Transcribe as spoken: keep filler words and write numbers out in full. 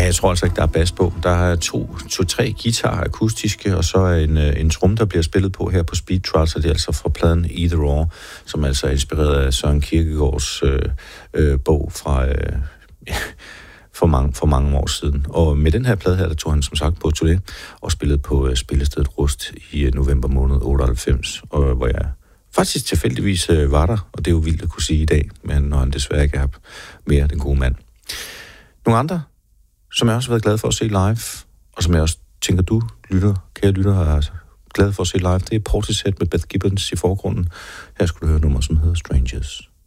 jeg tror altså ikke, der er bas på. Der er to, to tre guitarer akustiske, og så er en, en trum, der bliver spillet på her på Speed Trials, og det er altså fra pladen Either Or, som altså er inspireret af Søren Kierkegaards øh, øh, bog fra... Øh, For mange, for mange år siden. Og med den her plade her, der tog han som sagt på turné og spillede på uh, spillestedet Rust i uh, november måned otteoghalvfems, og hvor jeg faktisk tilfældigvis uh, var der, og det er jo vildt at kunne sige i dag, men når han desværre ikke er mere den gode mand. Nogle andre, som jeg også har været glad for at se live, og som jeg også tænker, du lytter, kære lytter, er glad for at se live, det er Portishead med Beth Gibbons i forgrunden. Her skulle du høre nummer, som hedder Strangers.